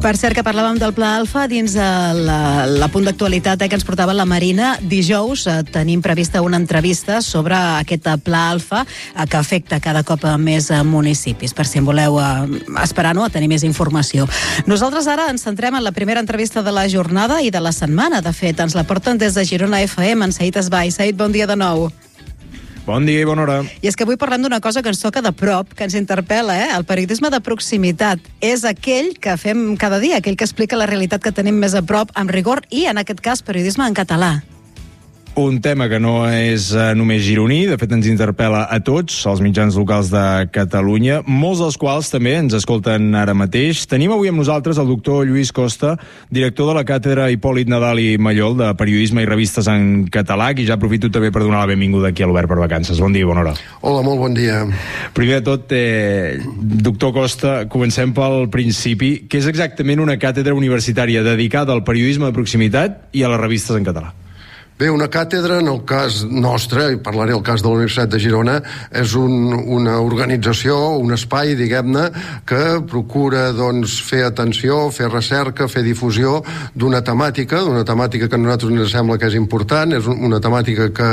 Per cert, que parlàvem del Pla Alfa dins la punt d'actualitat que ens portava la Marina. Dijous tenim prevista una entrevista sobre aquest Pla Alfa que afecta cada cop més municipis, per si en voleu esperar a tenir més informació. Nosaltres ara ens centrem en la primera entrevista de la jornada i de la setmana. De fet, ens la porten des de Girona FM, en Saïd Esbai. Saïd, bon dia de nou. Bon dia i bona hora. I és que avui parlem d'una cosa que ens toca de prop, que ens interpel·la, el periodisme de proximitat. És aquell que fem cada dia, aquell que explica la realitat que tenim més a prop, amb rigor, i en aquest cas, periodisme en català. Un tema que no és només gironí, de fet ens interpel·la a tots, als mitjans locals de Catalunya, molts dels quals també ens escolten ara mateix. Tenim avui amb nosaltres el doctor Lluís Costa, director de la càtedra Hipòlit Nadal i Mallol de Periodisme i Revistes en Català, i ja aprofito també per donar la benvinguda aquí a l'Obert per Vacances. Bon dia i bona hora. Hola, molt bon dia. Primer de tot, doctor Costa, comencem pel principi. Què és exactament una càtedra universitària dedicada al periodisme de proximitat i a les revistes en català? Bé, una càtedra, en el cas nostre, i parlaré el cas de la Universitat de Girona, és una organització, un espai, diguem-ne, que procura fer atenció, fer recerca, fer difusió d'una temàtica que a nosaltres ens sembla que és important, és una temàtica que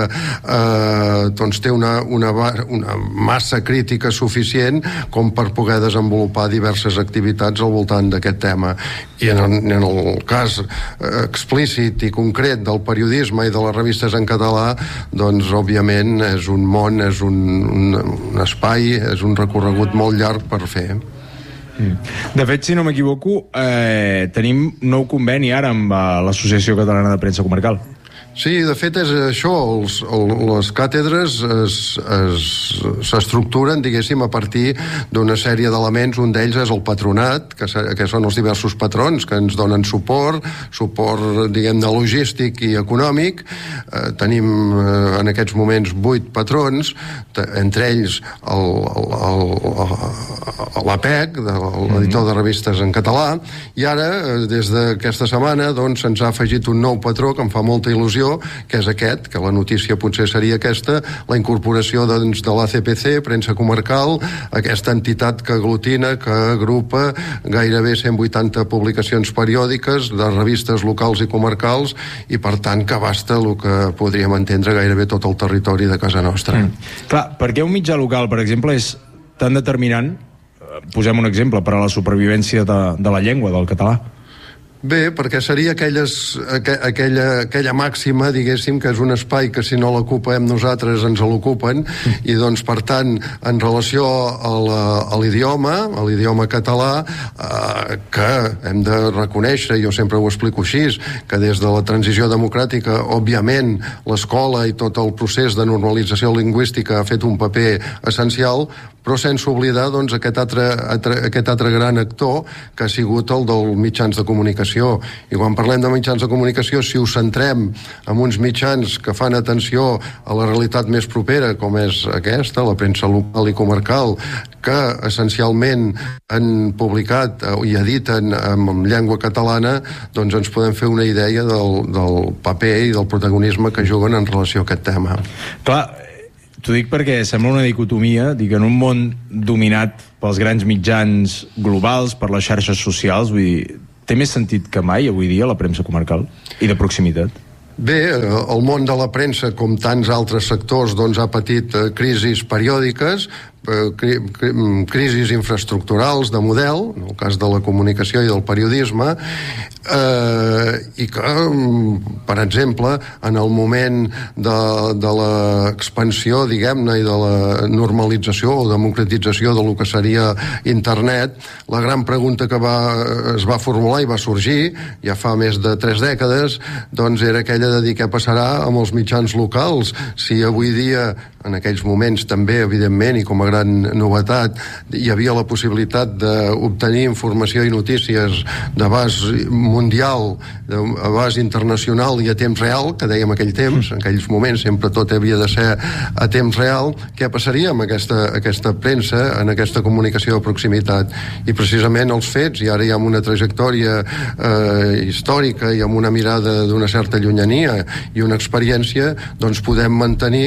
té una massa crítica suficient com per poder desenvolupar diverses activitats al voltant d'aquest tema. I en el cas explícit i concret del periodisme i de les revistes en català, doncs òbviament és un món, és un espai, és un recorregut molt llarg per fer. De fet, si no m'equivoco, tenim nou conveni ara amb l'Associació Catalana de Premsa Comarcal. Sí, de fet és això, les càtedres s'estructuren, diguéssim, a partir d'una sèrie d'elements. Un d'ells és el patronat, que són els diversos patrons que ens donen suport, diguem-ne, logístic i econòmic. Tenim en aquests moments 8 patrons, entre ells l'APEC, l'editor de revistes en català, i ara, des d'aquesta setmana, se'ns ha afegit un nou patró que em fa molta il·lusió, que és aquest, que la notícia potser seria aquesta, la incorporació de l'ACPC, Premsa Comarcal, aquesta entitat que aglutina, que agrupa gairebé 180 publicacions periòdiques de revistes locals i comarcals, i per tant que abasta el que podríem entendre gairebé tot el territori de casa nostra. Clar, per què un mitjà local, per exemple, és tan determinant, posem un exemple, per a la supervivència de la llengua, del català? Bé, perquè seria aquella màxima, diguéssim, que és un espai que si no l'ocupem nosaltres ens l'ocupen, i doncs per tant en relació a l'idioma català, que hem de reconèixer, jo sempre ho explico així, que des de la transició democràtica òbviament l'escola i tot el procés de normalització lingüística ha fet un paper essencial, però sense oblidar aquest altre gran actor que ha sigut el dels mitjans de comunicació. I quan parlem de mitjans de comunicació, si ho centrem en uns mitjans que fan atenció a la realitat més propera, com és aquesta, la premsa local i comarcal, que essencialment han publicat i editen en llengua catalana, doncs ens podem fer una idea del paper i del protagonisme que juguen en relació a aquest tema. Clar, t'ho dic perquè sembla una dicotomia, dic, en un món dominat pels grans mitjans globals, per les xarxes socials, vull dir, té més sentit que mai avui dia la premsa comarcal i de proximitat? Bé, el món de la premsa, com tants altres sectors, ha patit crisis periòdiques, crisis infraestructurals de model, en el cas de la comunicació i del periodisme, i que, per exemple, en el moment de l'expansió, diguem-ne, i de la normalització o democratització del que seria internet, la gran pregunta que es va formular i va sorgir ja fa més de 3 dècades, doncs era aquella de dir què passarà amb els mitjans locals, si avui dia, en aquells moments també, evidentment, i com a gran novetat, hi havia la possibilitat d'obtenir informació i notícies d'abast mundial, d'abast internacional i a temps real, que dèiem aquell temps, en aquells moments sempre tot havia de ser a temps real. Què passaria amb aquesta premsa, en aquesta comunicació de proximitat? I precisament els fets, i ara hi ha una trajectòria històrica i amb una mirada d'una certa llunyania i una experiència, doncs podem mantenir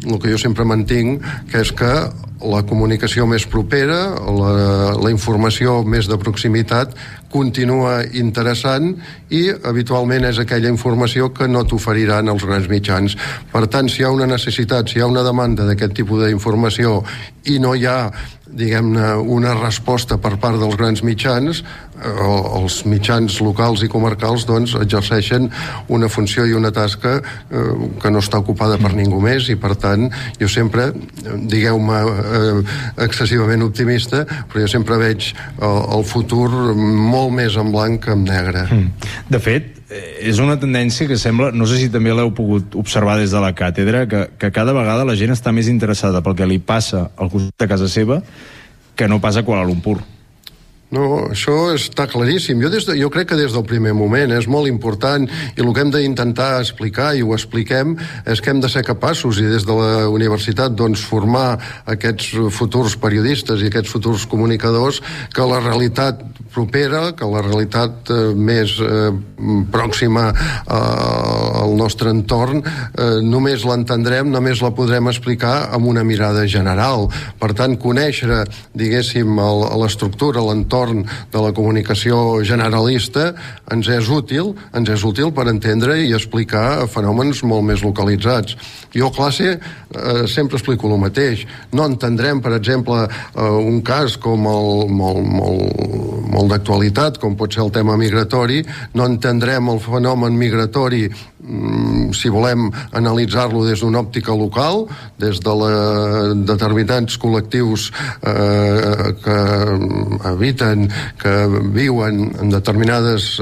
el que jo sempre mantinc, que és que la comunicació més propera, la informació més de proximitat continua interessant i habitualment és aquella informació que no t'oferiran els grans mitjans. Per tant, si hi ha una necessitat, si hi ha una demanda d'aquest tipus d'informació i no hi ha, diguem-ne, una resposta per part dels grans mitjans, els mitjans locals i comarcals doncs exerceixen una funció i una tasca que no està ocupada per ningú més, i per tant jo sempre, digueu-me excessivament optimista, però jo sempre veig el futur molt més en blanc que en negre. De fet, és una tendència que sembla, no sé si també l'heu pogut observar des de la càtedra, que cada vegada la gent està més interessada pel que li passa al costat de casa seva que no passa a Kuala Lumpur. No, això està claríssim. Jo crec que des del primer moment és molt important, i el que hem d'intentar explicar, i ho expliquem, és que hem de ser capaços, i des de la universitat, doncs, formar aquests futurs periodistes i aquests futurs comunicadors, que la realitat propera, que la realitat més pròxima al nostre entorn, només l'entendrem, només la podrem explicar amb una mirada general. Per tant, conèixer, diguéssim, l'estructura, l'entorn de la comunicació generalista ens és útil per entendre i explicar fenòmens molt més localitzats. Jo a classe sempre explico el mateix. No entendrem, per exemple, un cas com molt d'actualitat, com pot ser el tema migratori, no entendrem el fenomen migratori si volem analitzar-lo des d'una òptica local, des de determinats col·lectius que habiten, que viuen en determinades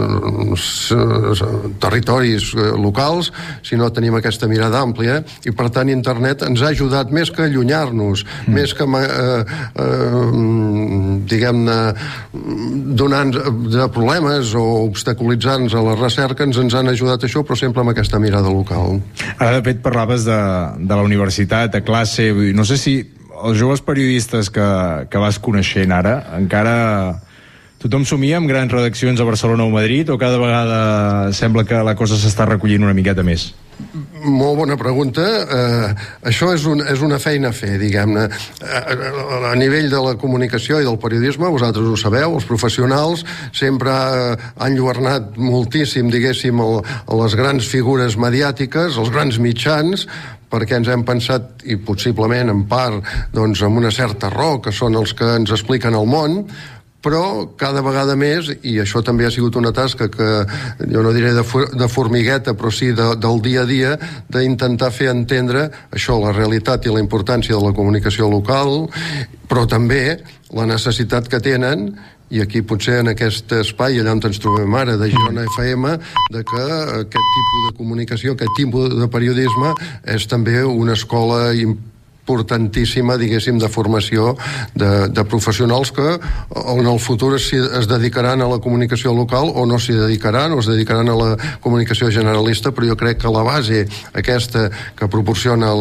territoris locals, si no tenim aquesta mirada àmplia. I per tant internet ens ha ajudat més que allunyar-nos, més que diguem-ne donant de problemes o obstaculitzar-nos a la recerca, ens han ajudat això, però sempre amb aquesta mirada local. Ara, de fet, parlaves de la universitat, a classe. No sé si els joves periodistes que vas coneixent ara, encara tothom somia amb grans redaccions a Barcelona o Madrid, o cada vegada sembla que la cosa s'està recollint una miqueta més? Molt bona pregunta. Això és una feina a fer, diguem-ne. A nivell de la comunicació i del periodisme, vosaltres ho sabeu, els professionals sempre han lluernat moltíssim, diguéssim, a les grans figures mediàtiques, els grans mitjans, perquè ens hem pensat, i possiblement en part doncs, amb una certa raó, que són els que ens expliquen el món, però cada vegada més, i això també ha sigut una tasca que jo no diré de formigueta, però sí del dia a dia, d'intentar fer entendre això, la realitat i la importància de la comunicació local, però també la necessitat que tenen, i aquí potser en aquest espai, allà on ens trobem ara, de Girona FM, de que aquest tipus de comunicació, aquest tipus de periodisme és també una escola importantíssima, diguéssim, de formació de professionals que en el futur es dedicaran a la comunicació local o no s'hi dedicaran, o es dedicaran a la comunicació generalista, però jo crec que la base aquesta que proporciona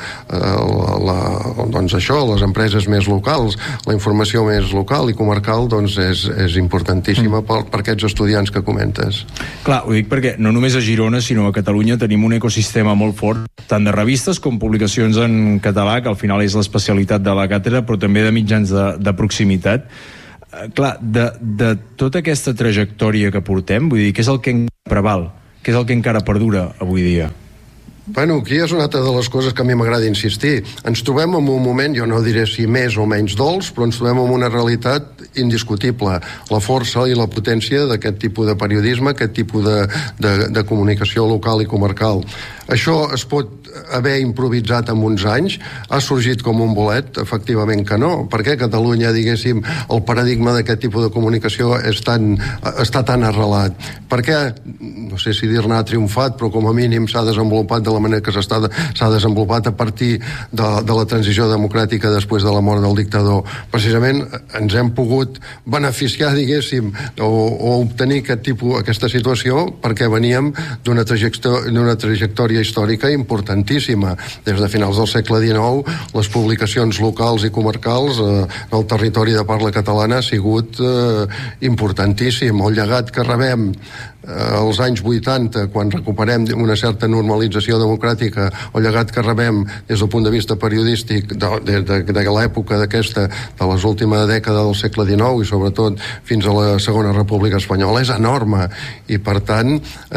doncs això, les empreses més locals, la informació més local i comarcal, doncs és importantíssima per aquests estudiants que comentes. Clar, ho dic perquè no només a Girona, sinó a Catalunya tenim un ecosistema molt fort, tant de revistes com publicacions en català, que al final és l'especialitat de la càtedra, però també de mitjans de proximitat. Clar, de tota aquesta trajectòria que portem, vull dir, què és el que encara preval? Què és el que encara perdura avui dia? Bueno, aquí és una altra de les coses que a mi m'agrada insistir. Ens trobem en un moment, jo no diré si més o menys dolç, però ens trobem en una realitat indiscutible. La força i la potència d'aquest tipus de periodisme, aquest tipus de comunicació local i comarcal. Això es pot haver improvisat en uns anys, ha sorgit com un bolet? Efectivament que no. Per què Catalunya, diguéssim, el paradigma d'aquest tipus de comunicació està tan arrelat? Per què, no sé si dir-ne ha triomfat, però com a mínim s'ha desenvolupat de la manera que s'ha desenvolupat a partir de la transició democràtica després de la mort del dictador? Precisament ens hem pogut beneficiar, diguéssim, o obtenir aquesta situació perquè veníem d'una trajectòria històrica importantíssima. Des de finals del segle XIX, les publicacions locals i comarcals del territori de parla catalana ha sigut importantíssim. El llegat que rebem als anys 80, quan recuperem una certa normalització democràtica, o llegat que rebem des del punt de vista periodístic de l'època d'aquesta, de les últimes dècades del segle XIX i sobretot fins a la Segona República Espanyola, és enorme, i per tant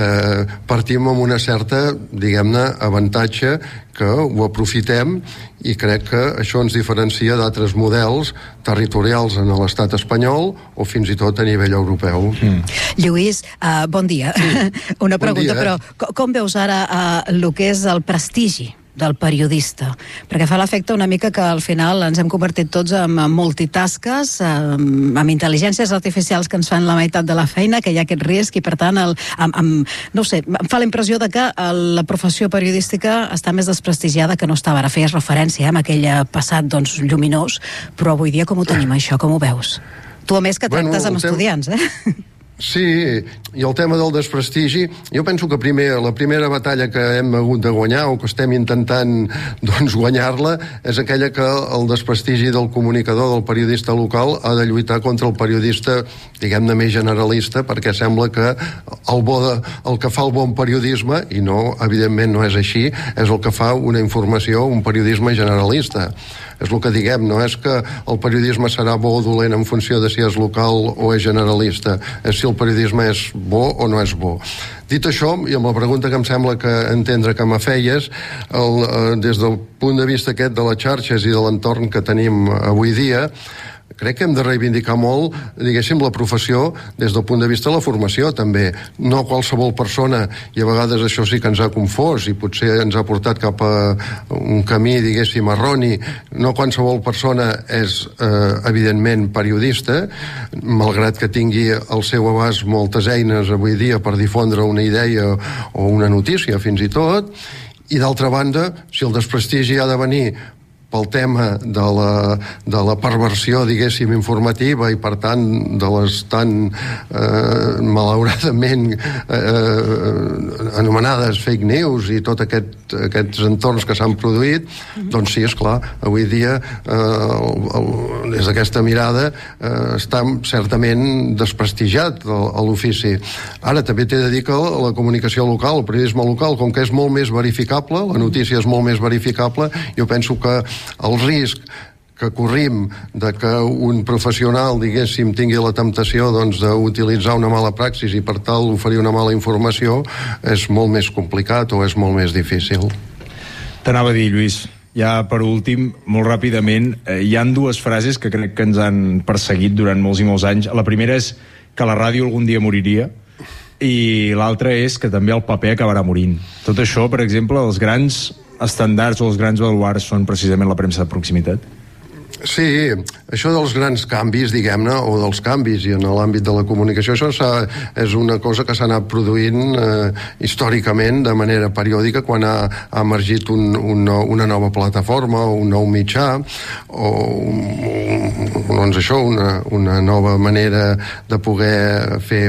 partim amb una certa, diguem-ne, avantatge que ho aprofitem, i crec que això ens diferencia d'altres models territorials en l'estat espanyol o fins i tot a nivell europeu. Lluís, bon dia. Sí. Una pregunta, bon dia. Però com veus ara el que és el prestigi del periodista? Perquè fa l'efecte una mica que al final ens hem convertit tots en multitasques, amb intel·ligències artificials que ens fan la meitat de la feina, que hi ha aquest risc, i per tant no sé, em fa la impressió de que la professió periodística està més desprestigiada que no estava. Ara feies referència amb aquell passat lluminós, però avui dia com ho tenim això? Com ho veus? Tu a més que tractes amb estudiants, Sí, i el tema del desprestigi, jo penso que la primera batalla que hem hagut de guanyar, o que estem intentant guanyar-la, és aquella que el desprestigi del comunicador, del periodista local, ha de lluitar contra el periodista, diguem-ne, més generalista, perquè sembla que el que fa el bon periodisme, i no, evidentment no és així, és el que fa una informació, un periodisme generalista. És el que diguem, no és que el periodisme serà bo o dolent en funció de si és local o és generalista, és si el periodisme és bo o no és bo. Dit això, i amb la pregunta que em sembla que entendre que me feies, des del punt de vista aquest de les xarxes i de l'entorn que tenim avui dia, crec que hem de reivindicar molt, diguéssim, la professió des del punt de vista de la formació, també. No qualsevol persona, i a vegades això sí que ens ha confós i potser ens ha portat cap a un camí, diguéssim, erroni. No qualsevol persona és, evidentment, periodista, malgrat que tingui al seu abast moltes eines avui dia per difondre una idea o una notícia, fins i tot. I d'altra banda, si el desprestigi ha de venir pel tema de la perversió, diguéssim, informativa, i per tant de les tan malauradament anomenades fake news i tot aquests entorns que s'han produït, doncs sí, esclar, avui dia des d'aquesta mirada està certament desprestigiat l'ofici. Ara també t'he de dir que la comunicació local, el periodisme local, com que és molt més verificable, la notícia és molt més verificable, jo penso que el risc que corrim de que un professional, diguéssim, tingui la temptació d'utilitzar una mala praxis i per tal oferir una mala informació és molt més complicat o és molt més difícil. T'anava a dir, Lluís, ja per últim, molt ràpidament, hi han dues frases que crec que ens han perseguit durant molts i molts anys. La primera és que la ràdio algun dia moriria, i l'altra és que també el paper acabarà morint. Tot això, per exemple, els grans estàndards o els grans baluards són precisament la premsa de proximitat? Sí, això dels grans canvis, diguem-ne, o dels canvis i en l'àmbit de la comunicació, això és una cosa que s'ha anat produint històricament de manera periòdica quan ha emergit una nova plataforma o un nou mitjà o doncs això, una nova manera de poder fer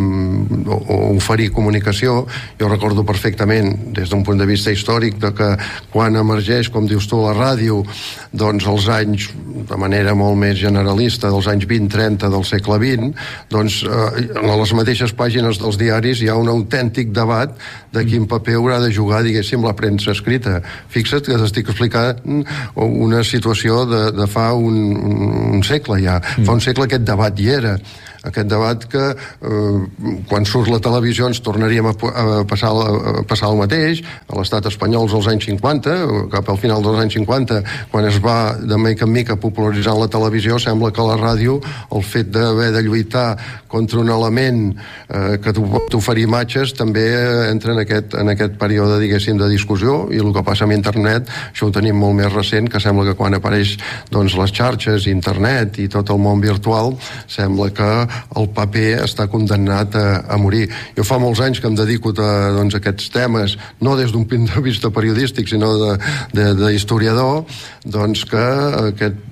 o oferir comunicació. Jo recordo perfectament des d'un punt de vista històric de que quan emergeix, com dius tu, la ràdio, doncs els anys de manera molt més generalista dels anys 20-30 del segle XX, doncs a les mateixes pàgines dels diaris hi ha un autèntic debat de quin paper haurà de jugar, diguéssim, la premsa escrita. Fixa't que t'estic explicant una situació de fa un segle ja. Fa un segle aquest debat hi era. Aquest debat que quan surt la televisió ens tornaríem a passar el mateix. A l'estat espanyol als anys 50, cap al final dels anys 50, quan es va de mica en mica popularitzant la televisió, sembla que la ràdio, el fet d'haver de lluitar contra un element que pot oferir imatges, també entra en aquest període, diguéssim, de discussió, i el que passa amb internet, això ho tenim molt més recent, que sembla que quan apareix les xarxes, internet i tot el món virtual, sembla que el paper està condemnat a morir. Jo fa molts anys que em dedico a aquests temes, no des d'un punt de vista periodístic, sinó d'historiador, doncs que aquest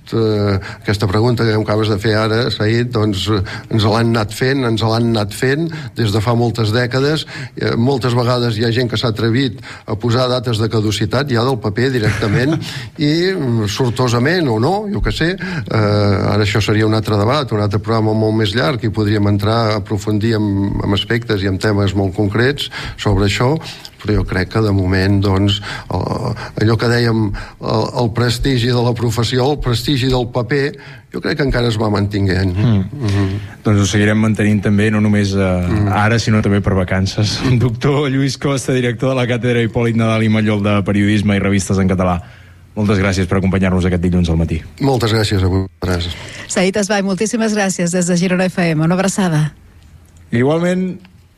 aquesta pregunta que acabes de fer ara, Saïd, doncs ens l'han anat fent des de fa moltes dècades. Moltes vegades hi ha gent que s'ha atrevit a posar dates de caducitat ja del paper directament i sortosament o no, jo què sé, ara això seria un altre debat, un altre programa molt més llarg i podríem entrar a aprofundir en aspectes i en temes molt concrets sobre això, però jo crec que de moment doncs, allò que dèiem el prestigi de la professió, el prestigi del paper, jo crec que encara es va mantinguent. Doncs ho seguirem mantenint també, no només ara, sinó també per vacances. Doctor Lluís Costa, director de la Càtedra Hipòlit Nadal i Mallol de Periodisme i Revistes en Català. Moltes gràcies per acompanyar-nos aquest dilluns al matí. Moltes gràcies a vosaltres. Saïd Esbai, moltíssimes gràcies des de Girona FM. Una abraçada. Igualment.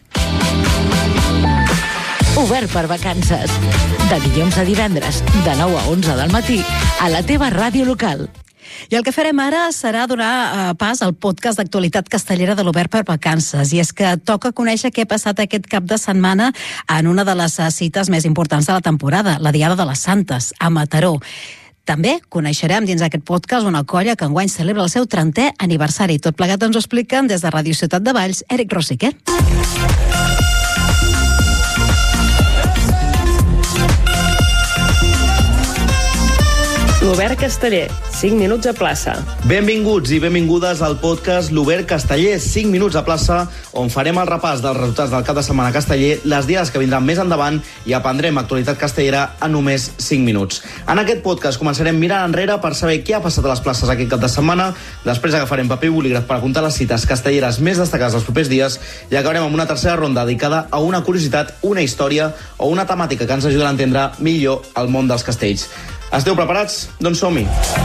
Obert per vacances. De dilluns a divendres, de 9 a 11 del matí, a la teva ràdio local. I el que farem ara serà donar pas al podcast d'actualitat castellera de l'Obert per Vacances. I és que toca conèixer què ha passat aquest cap de setmana en una de les cites més importants de la temporada, la Diada de les Santes, a Mataró. També coneixerem dins d'aquest podcast una colla que enguany celebra el seu 30è aniversari. Tot plegat ens ho expliquen des de Ràdio Ciutat de Valls, Eric Rosique. L'Obert Casteller, 5 minuts a plaça. Benvinguts i benvingudes al podcast L'Obert Casteller, 5 minuts a plaça, on farem el repàs dels resultats del cap de setmana casteller, les diades que vindran més endavant i aprendrem actualitat castellera en només 5 minuts. En aquest podcast començarem mirant enrere per saber què ha passat a les places aquest cap de setmana, després agafarem paper i bolígraf per apuntar les cites castelleres més destacades dels propers dies i acabarem amb una tercera ronda dedicada a una curiositat, una història o una temàtica que ens ajudarà a entendre millor el món dels castells. Esteu preparats? Doncs som-hi!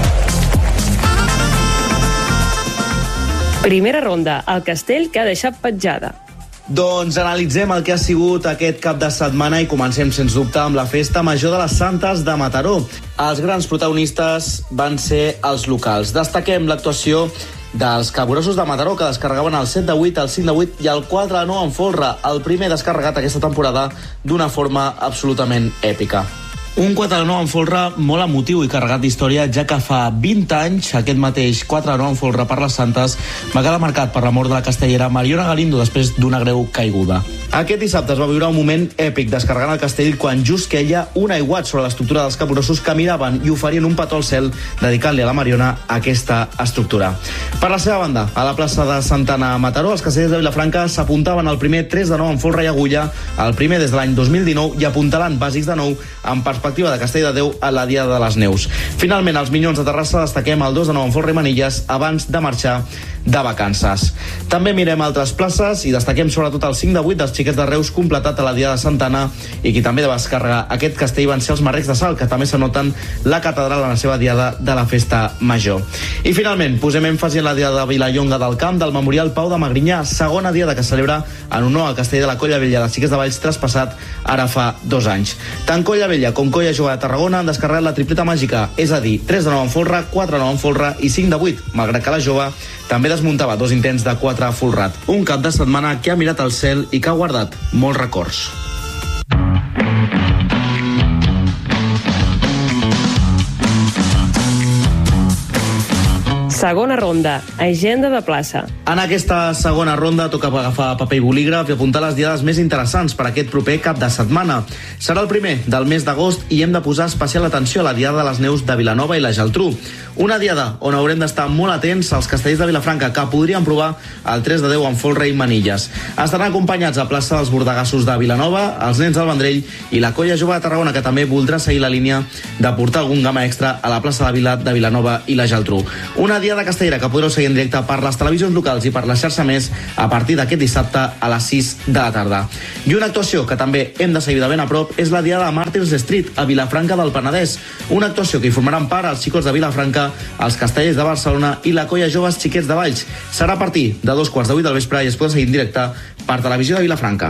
Primera ronda, el castell que ha deixat petjada. Doncs analitzem el que ha sigut aquest cap de setmana i comencem, sens dubte, amb la Festa Major de les Santes de Mataró. Els grans protagonistes van ser els locals. Destaquem l'actuació dels capgrossos de Mataró, que descarregaven el 7 de 8, el 5 de 8 i el 4 de 9 en folre, el primer descarregat aquesta temporada d'una forma absolutament èpica. Un 4 de 9 en folre molt emotiu i carregat d'història, ja que fa 20 anys aquest mateix 4 de 9 en folre per les Santes va quedar marcat per la mort de la castellera Mariona Galindo després d'una greu caiguda. Aquest dissabte es va viure un moment èpic descarregant el castell quan just queia un aiguat sobre l'estructura dels capgrossos que miraven i oferien un petó al cel dedicant-li a la Mariona aquesta estructura. Per la seva banda, a la plaça de Santana a Mataró, els castellers de Vilafranca s'apuntaven al primer 3 de 9 en folre i agulla, el primer des de l'any 2019 i apuntaran bàsics de 9 en perspectiva de Castell de Déu a la Diada de les Neus. Finalment, als Minyons de Terrassa destaquem el 2 de 9 en folre i manilles abans de marxar de vacances. També mirem altres places i destaquem sobretot el 5 de 8 dels xiquets de Reus completat a la Diada de Santana i qui també va descarregar aquest castell van ser els Marrecs de Salt, que també s'anoten la catedral en la seva Diada de la Festa Major. I finalment, posem èmfasi en la Diada de Vilallonga del Camp del Memorial Pau de Magrinyà, segona Diada que celebra en honor al castell de la Colla Vella dels Xiquets de Valls traspassat ara fa 2 anys. Tant Colla Vella com Colla Jove de Tarragona han descarregat la tripleta màgica, és a dir, 3 de 9 en folre, 4 de 9 en folre i 5 de 8, malgrat que la Jove també desmuntava 2 intents de 4 folrat. Un cap de setmana que ha mirat al cel i que ha guardat molts records. Segona ronda, agenda de plaça. En aquesta segona ronda toca agafar paper i bolígraf i apuntar les diades més interessants per aquest proper cap de setmana. Serà el primer del mes d'agost i hem de posar especial atenció a la Diada de les Neus de Vilanova i la Geltrú. Una diada on haurem d'estar molt atents als castellers de Vilafranca, que podrien provar el 3 de 10 en folre i manilles. Estaran acompanyats a plaça dels Bordegassos de Vilanova, els Nens del Vendrell i la Colla Jove de Tarragona, que també voldrà seguir la línia de portar algun gama extra a la plaça de Vila de Vilanova i la Geltrú. Una Diada castellera que podreu seguir en directe per les televisions locals i per la xarxa Més a partir d'aquest dissabte a les 6 de la tarda. I una actuació que també hem de seguir de ben a prop és la Diada de Martyrs Street a Vilafranca del Penedès. Una actuació que hi formaran part els xicots de Vilafranca, els castellers de Barcelona i la Colla Joves Xiquets de Valls. Serà a partir de 2:15 del vespre i es pot seguir en directe per Televisió de Vilafranca.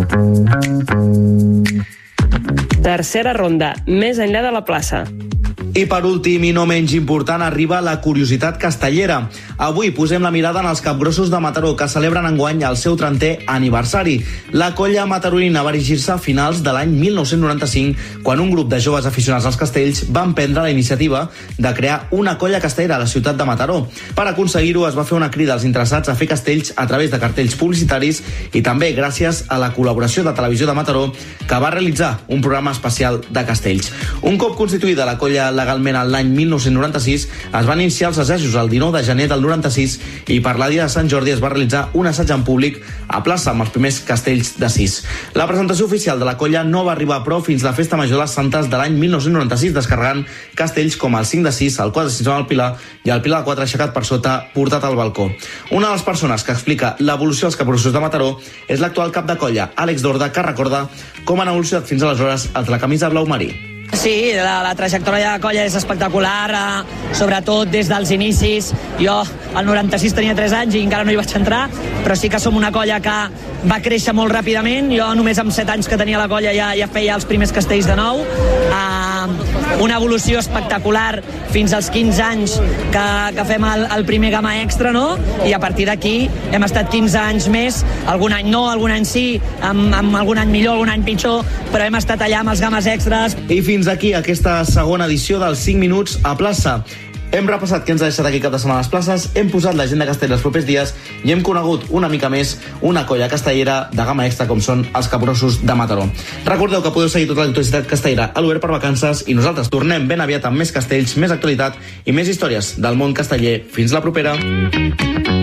Tercera ronda, més enllà de la plaça. I per últim, i no menys important, arriba la curiositat castellera. Avui posem la mirada en els capgrossos de Mataró, que celebren enguany el seu 30è aniversari. La colla mataronina va erigir-se a finals de l'any 1995, quan un grup de joves aficionats als castells van prendre la iniciativa de crear una colla castellera a la ciutat de Mataró. Per aconseguir-ho, es va fer una crida als interessats a fer castells a través de cartells publicitaris i també gràcies a la col·laboració de Televisió de Mataró, que va realitzar un programa especial de castells. Un cop constituïda la colla legalment l'any 1996, es van iniciar els assajos el 19 de gener del 96 i per la dia de Sant Jordi es va realitzar un assaig en públic a plaça amb els primers castells de 6. La presentació oficial de la colla no va arribar, però, fins la Festa Major de les Santes de l'any 1996, descarregant castells com el 5 de 6, el 4 de 6 amb el Pilar i el Pilar de 4 aixecat per sota, portat al balcó. Una de les persones que explica l'evolució dels capgrossos de Mataró és l'actual cap de colla, Àlex Dorda, que recorda com han evolucionat fins aleshores els de la camisa blau marí. Sí, la trajectòria de la colla és espectacular, sobretot des dels inicis. Jo al 96 tenia 3 anys i encara no hi vaig entrar, però sí que som una colla que va créixer molt ràpidament. Jo només amb 7 anys que tenia la colla ja feia els primers castells de nou. Una evolució espectacular fins als 15 anys que fem el primer gamma extra, no? I a partir d'aquí hem estat 15 anys més, algun any no, algun any sí, amb algun any millor, algun any pitjor, però hem estat allà amb els gammes extras. I fins aquí aquesta segona edició dels 5 minuts a plaça. Hem repassat què ens ha deixat aquí cap de setmana a les places, hem posat l'agenda castellera els propers dies i hem conegut una mica més una colla castellera de gamma extra com són els capgrossos de Mataró. Recordeu que podeu seguir tota l'actualitat castellera a l'Obert per Vacances i nosaltres tornem ben aviat amb més castells, més actualitat i més històries del món casteller. Fins la propera!